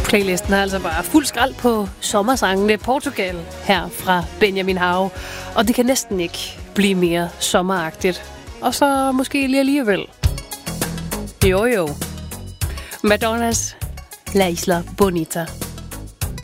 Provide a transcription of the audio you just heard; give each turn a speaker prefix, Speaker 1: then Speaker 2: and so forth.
Speaker 1: Playlisten er altså bare fuld skrald på sommersangene Portugal her fra Benjamin Hav. Og det kan næsten ikke blive mere sommeragtigt. Og så måske lige alligevel. Jo. Madonnas La Isla Bonita.